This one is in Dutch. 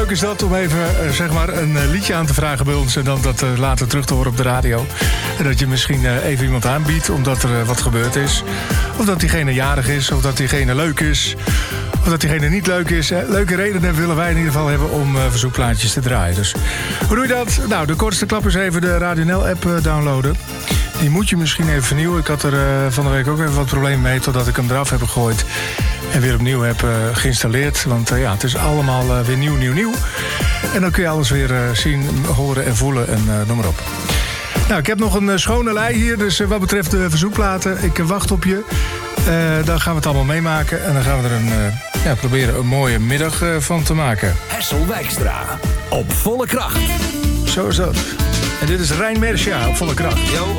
leuk is dat om even zeg maar een liedje aan te vragen bij ons... en dan dat later terug te horen op de radio. En dat je misschien even iemand aanbiedt omdat er wat gebeurd is. Of dat diegene jarig is, of dat diegene leuk is... of dat diegene niet leuk is. Leuke redenen willen wij in ieder geval hebben om verzoekplaatjes te draaien. Dus hoe doe je dat? Nou, de kortste klap is even de Radio NL-app downloaden. Die moet je misschien even vernieuwen. Ik had er van de week ook even wat problemen mee... totdat ik hem eraf heb gegooid en weer opnieuw heb geïnstalleerd. Want ja, het is allemaal weer nieuw. En dan kun je alles weer zien, horen en voelen en noem maar op. Nou, ik heb nog een schone lei hier. Dus wat betreft de verzoekplaten, ik wacht op je. Dan gaan we het allemaal meemaken. En dan gaan we er proberen een mooie middag van te maken. Hessel Wijkstra, op volle kracht. Zo is dat. En dit is Rijn Mercia op volle kracht. Yo.